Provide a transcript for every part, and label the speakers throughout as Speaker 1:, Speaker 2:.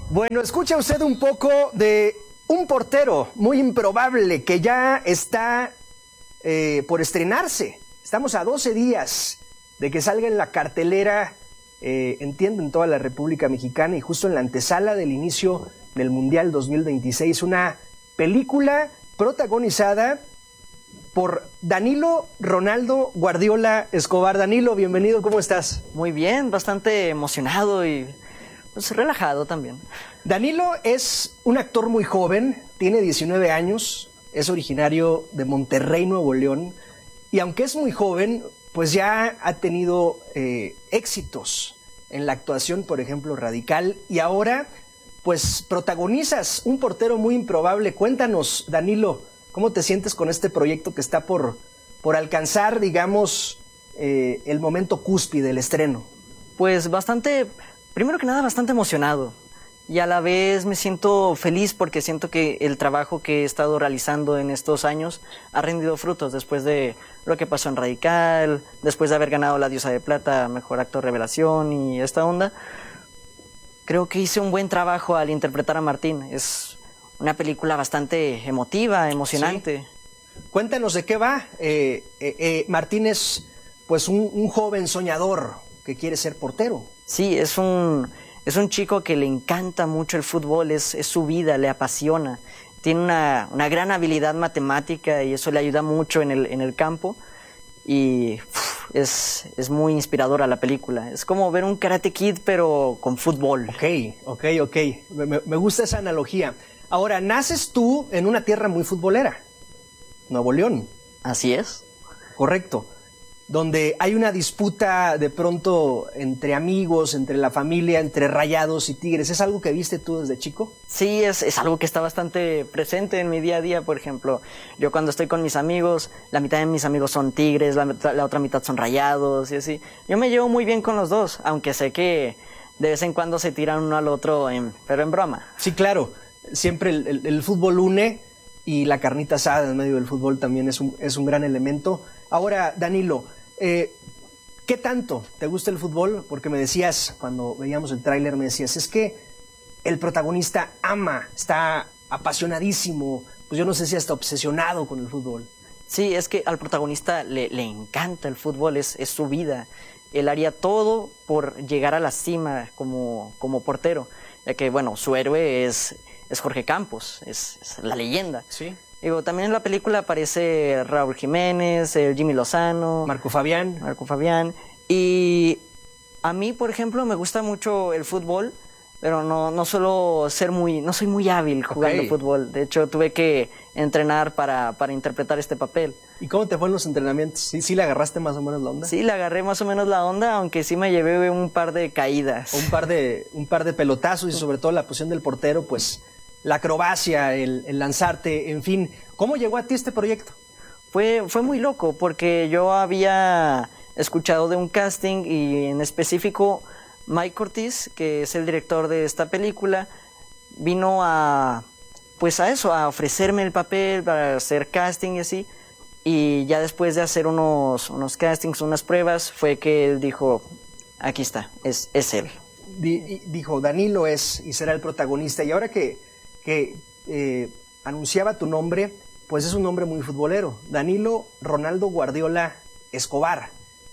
Speaker 1: Bueno, escucha usted un poco de un portero muy improbable que ya está por estrenarse. Estamos a 12 días de que salga en la cartelera, entiendo, en toda la República Mexicana y justo en la antesala del inicio del Mundial 2026. Una película protagonizada por Danilo Ronaldo Guardiola Escobar. Danilo, bienvenido, ¿cómo estás?
Speaker 2: Muy bien, bastante emocionado y pues relajado también.
Speaker 1: Danilo es un actor muy joven, tiene 19 años, es originario de Monterrey, Nuevo León, y aunque es muy joven, pues ya ha tenido éxitos en la actuación, por ejemplo, Radical, y ahora pues protagonizas un portero muy improbable. Cuéntanos, Danilo, ¿cómo te sientes con este proyecto que está por alcanzar, digamos, el momento cúspide del estreno?
Speaker 2: Pues bastante, primero que nada, bastante emocionado. Y a la vez me siento feliz porque siento que el trabajo que he estado realizando en estos años ha rendido frutos después de lo que pasó en Radical, después de haber ganado la Diosa de Plata, Mejor Actor Revelación y esta onda. Creo que hice un buen trabajo al interpretar a Martín. Es una película bastante emotiva, emocionante.
Speaker 1: Sí. Cuéntanos de qué va. Martín es pues un joven soñador que quiere ser portero.
Speaker 2: Sí, es un chico que le encanta mucho el fútbol, es su vida, le apasiona. Tiene una gran habilidad matemática y eso le ayuda mucho en el campo. Y es muy inspiradora la película. Es como ver un Karate Kid, pero con fútbol.
Speaker 1: Ok. Me gusta esa analogía. Ahora, naces tú en una tierra muy futbolera, Nuevo León.
Speaker 2: Así es.
Speaker 1: Correcto. Donde hay una disputa de pronto entre amigos, entre la familia, entre Rayados y Tigres. ¿Es algo que viste tú desde chico?
Speaker 2: Sí, es algo que está bastante presente en mi día a día. Por ejemplo, yo cuando estoy con mis amigos, la mitad de mis amigos son Tigres, la otra mitad son Rayados y así. Yo me llevo muy bien con los dos, aunque sé que de vez en cuando se tiran uno al otro, pero en broma.
Speaker 1: Sí, claro. Siempre el fútbol une y la carnita asada en medio del fútbol también es un gran elemento. Ahora, Danilo, ¿qué tanto te gusta el fútbol? Porque me decías, cuando veíamos el tráiler, me decías, es que el protagonista ama, está apasionadísimo, pues yo no sé si hasta obsesionado con el fútbol.
Speaker 2: Sí, es que al protagonista le encanta el fútbol, es su vida. Él haría todo por llegar a la cima como portero, ya que, bueno, su héroe es Jorge Campos, es la leyenda.
Speaker 1: Sí.
Speaker 2: Digo, también en la película aparece Raúl Jiménez, el Jimmy Lozano,
Speaker 1: Marco Fabián.
Speaker 2: Y a mí, por ejemplo, me gusta mucho el fútbol, pero no soy muy hábil jugando fútbol. De hecho, tuve que entrenar para interpretar este papel.
Speaker 1: ¿Y cómo te fue en los entrenamientos? ¿Sí le agarraste más o menos la onda?
Speaker 2: Sí, le agarré más o menos la onda, aunque sí me llevé un par de caídas.
Speaker 1: Un par de pelotazos y sobre todo la posición del portero, pues la acrobacia, el lanzarte, en fin. ¿Cómo llegó a ti este proyecto?
Speaker 2: Fue muy loco porque yo había escuchado de un casting y en específico Mike Ortiz, que es el director de esta película, vino a ofrecerme el papel para hacer casting y así. Y ya después de hacer unos castings, unas pruebas, fue que él dijo, aquí está, es él.
Speaker 1: Dijo, Danilo es y será el protagonista. Y ahora que anunciaba tu nombre, pues es un nombre muy futbolero, Danilo Ronaldo Guardiola Escobar.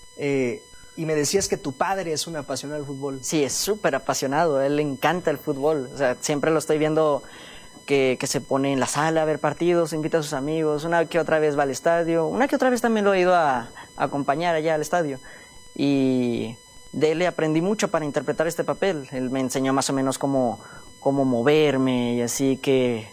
Speaker 1: Y me decías que tu padre es un apasionado del fútbol.
Speaker 2: Sí, es súper apasionado, a él le encanta el fútbol. O sea, siempre lo estoy viendo que se pone en la sala a ver partidos, invita a sus amigos, una que otra vez va al estadio, una que otra vez también lo he ido a acompañar allá al estadio. Y de él le aprendí mucho para interpretar este papel. Él me enseñó más o menos cómo moverme y así, qué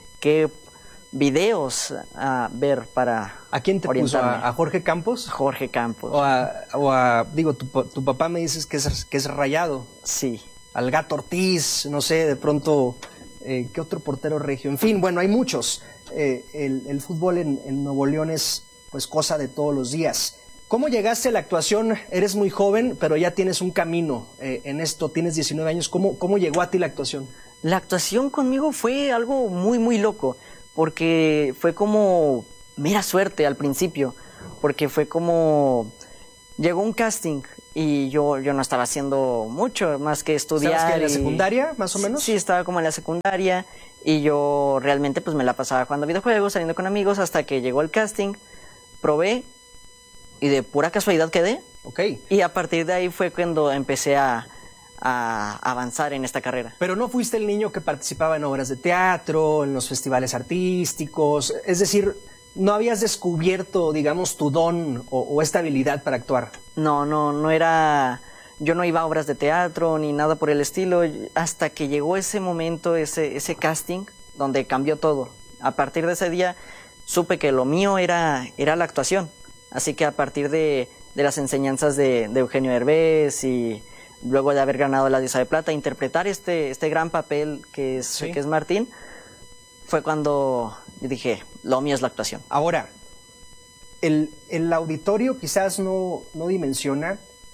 Speaker 2: videos a ver para
Speaker 1: ¿A quién te
Speaker 2: orientarme.
Speaker 1: puso? ¿A Jorge Campos?
Speaker 2: Jorge Campos.
Speaker 1: Digo, tu papá me dices que es Rayado.
Speaker 2: Sí.
Speaker 1: Al Gato Ortiz, no sé, de pronto, ¿qué otro portero regio? En fin, bueno, hay muchos. El fútbol en Nuevo León es pues cosa de todos los días. ¿Cómo llegaste a la actuación? Eres muy joven, pero ya tienes un camino en esto, tienes 19 años. ¿Cómo llegó a ti la actuación?
Speaker 2: La actuación conmigo fue algo muy, muy loco, porque fue como mera suerte al principio, porque fue como... Llegó un casting y yo no estaba haciendo mucho más que estudiar.
Speaker 1: ¿Estabas en la secundaria, más o menos?
Speaker 2: Sí, estaba como en la secundaria y yo realmente pues me la pasaba jugando videojuegos, saliendo con amigos, hasta que llegó el casting, probé y de pura casualidad quedé.
Speaker 1: Ok.
Speaker 2: Y a partir de ahí fue cuando empecé a avanzar en esta carrera.
Speaker 1: Pero no fuiste el niño que participaba en obras de teatro, en los festivales artísticos, es decir, no habías descubierto, digamos, tu don o esta habilidad para actuar.
Speaker 2: No era... Yo no iba a obras de teatro ni nada por el estilo, hasta que llegó ese momento, ese casting, donde cambió todo. A partir de ese día supe que lo mío era la actuación. Así que a partir de las enseñanzas de Eugenio Derbez y luego de haber ganado la Diosa de Plata, interpretar este gran papel que es Martín, fue cuando dije, lo mío es la actuación.
Speaker 1: Ahora, el auditorio quizás no dimensiona,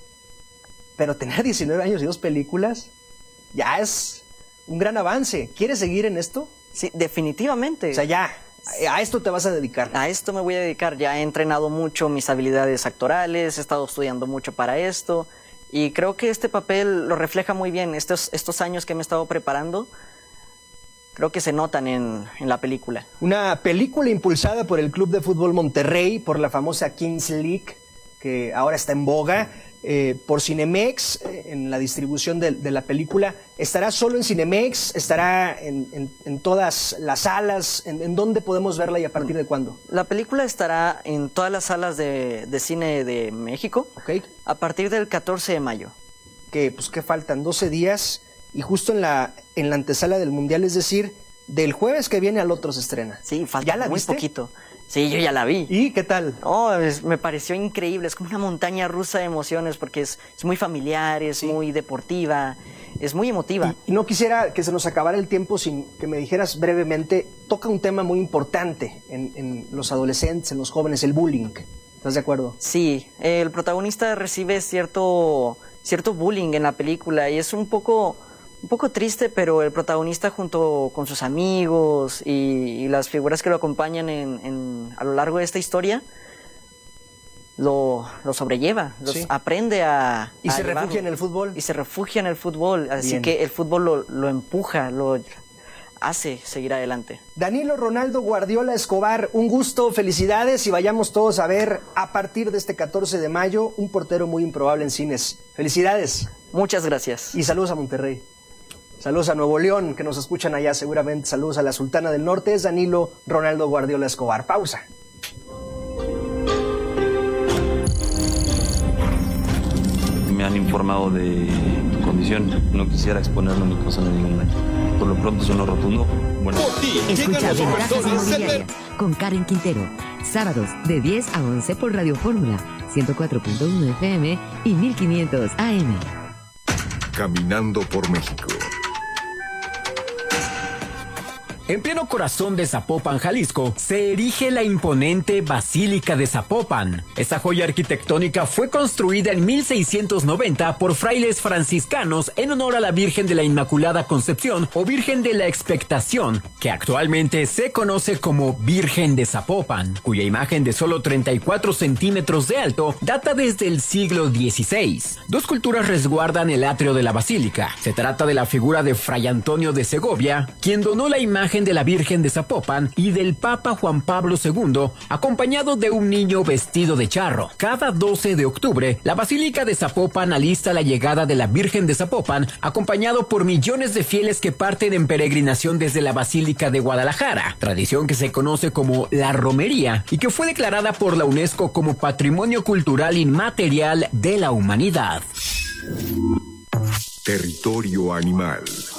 Speaker 1: pero tener 19 años y 2 películas ya es un gran avance. ¿Quieres seguir en esto?
Speaker 2: Sí, definitivamente.
Speaker 1: O sea, ya, a esto te vas a dedicar.
Speaker 2: A esto me voy a dedicar. Ya he entrenado mucho mis habilidades actorales, he estado estudiando mucho para esto y creo que este papel lo refleja muy bien. Estos años que me he estado preparando, creo que se notan en la película. Una película impulsada por el Club de Fútbol Monterrey, por la famosa Kings League, que ahora está en boga, por Cinemex, en la distribución de la película. ¿Estará solo en Cinemex? ¿Estará en todas las salas? ¿En dónde podemos verla y a partir de cuándo? La película estará en todas las salas de cine de México, a partir del 14 de mayo. Que faltan 12 días y justo en la antesala del Mundial, es decir, del jueves que viene al otro se estrena. Sí, falta ¿Ya la muy viste? Poquito. Sí, yo ya la vi. ¿Y qué tal? Me pareció increíble, es como una montaña rusa de emociones porque es muy familiar, es muy deportiva, es muy emotiva. Y no quisiera que se nos acabara el tiempo sin que me dijeras brevemente, toca un tema muy importante en los adolescentes, en los jóvenes, el bullying. ¿Estás de acuerdo? Sí, el protagonista recibe cierto bullying en la película y es un poco triste, pero el protagonista junto con sus amigos y las figuras que lo acompañan a lo largo de esta historia lo sobrelleva, aprende a y se llevarlo. Refugia en el fútbol. Y se refugia en el fútbol, así Bien. Que el fútbol lo empuja, lo hace seguir adelante. Danilo Ronaldo Guardiola Escobar, un gusto, felicidades y vayamos todos a ver a partir de este 14 de mayo un portero muy improbable en cines. Felicidades. Muchas gracias. Y saludos a Monterrey. Saludos a Nuevo León, que nos escuchan allá seguramente. Saludos a la Sultana del Norte. Es Danilo Ronaldo Guardiola Escobar. Pausa.
Speaker 3: Me han informado de tu condición. No quisiera exponerlo ni causarle ningún daño. Por lo pronto sueno rotundo. Bueno.
Speaker 4: Escucha Ventajas Inmobiliarias con Karen Quintero. Sábados de 10 a 11 por Radio Fórmula 104.1 FM y 1500 AM.
Speaker 5: Caminando por México.
Speaker 6: En pleno corazón de Zapopan, Jalisco, se erige la imponente Basílica de Zapopan. Esta joya arquitectónica fue construida en 1690 por frailes franciscanos en honor a la Virgen de la Inmaculada Concepción o Virgen de la Expectación, que actualmente se conoce como Virgen de Zapopan, cuya imagen de solo 34 centímetros de alto data desde el siglo XVI. Dos culturas resguardan el atrio de la basílica. Se trata de la figura de Fray Antonio de Segovia, quien donó la imagen de la Virgen de Zapopan, y del Papa Juan Pablo II, acompañado de un niño vestido de charro. Cada 12 de octubre, la Basílica de Zapopan alista la llegada de la Virgen de Zapopan, acompañado por millones de fieles que parten en peregrinación desde la Basílica de Guadalajara, tradición que se conoce como la romería y que fue declarada por la UNESCO como Patrimonio Cultural Inmaterial de la Humanidad.
Speaker 5: Territorio animal.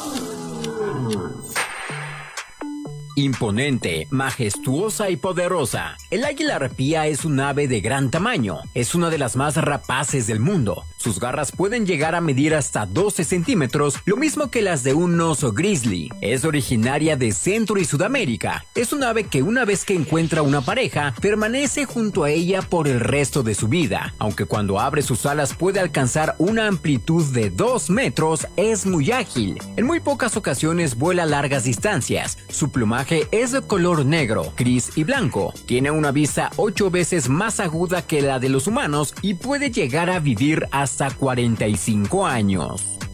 Speaker 6: Imponente, majestuosa y poderosa. El águila arpía es un ave de gran tamaño. Es una de las más rapaces del mundo. Sus garras pueden llegar a medir hasta 12 centímetros, lo mismo que las de un oso grizzly. Es originaria de Centro y Sudamérica. Es un ave que una vez que encuentra una pareja, permanece junto a ella por el resto de su vida. Aunque cuando abre sus alas puede alcanzar una amplitud de 2 metros, es muy ágil. En muy pocas ocasiones vuela largas distancias. Su plumaje es de color negro, gris y blanco. Tiene una vista 8 veces más aguda que la de los humanos y puede llegar a vivir hasta hasta 45 años.